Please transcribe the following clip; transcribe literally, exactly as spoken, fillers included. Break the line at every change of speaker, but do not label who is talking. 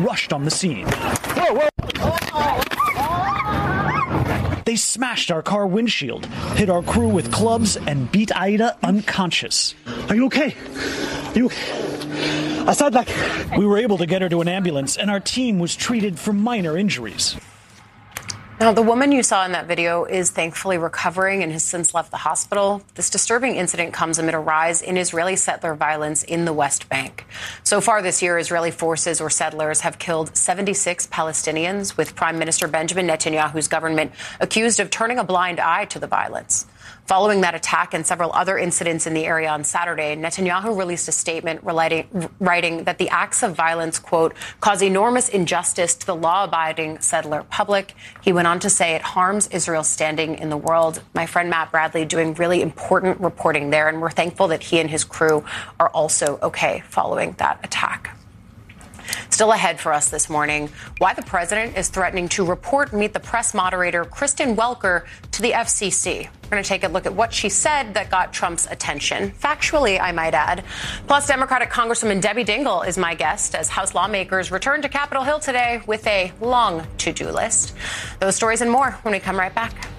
rushed on the scene. Whoa, whoa. They smashed our car windshield, hit our crew with clubs, and beat Aida unconscious.
Are you okay? Are you okay? I said like...
We were able to get her to an ambulance, and our team was treated for minor injuries.
Now, the woman you saw in that video is thankfully recovering and has since left the hospital. This disturbing incident comes amid a rise in Israeli settler violence in the West Bank. So far this year, Israeli forces or settlers have killed seventy-six Palestinians, with Prime Minister Benjamin Netanyahu's government accused of turning a blind eye to the violence. Following that attack and several other incidents in the area on Saturday, Netanyahu released a statement relating, writing that the acts of violence, quote, cause enormous injustice to the law-abiding settler public. He went on to say it harms Israel's standing in the world. My friend Matt Bradley doing really important reporting there, and we're thankful that he and his crew are also okay following that attack. Still ahead for us this morning, why the president is threatening to report Meet the Press moderator Kristen Welker to the F C C. We're going to take a look at what she said that got Trump's attention. Factually, I might add. Plus, Democratic Congresswoman Debbie Dingell is my guest as House lawmakers return to Capitol Hill today with a long to-do list. Those stories and more when we come right back.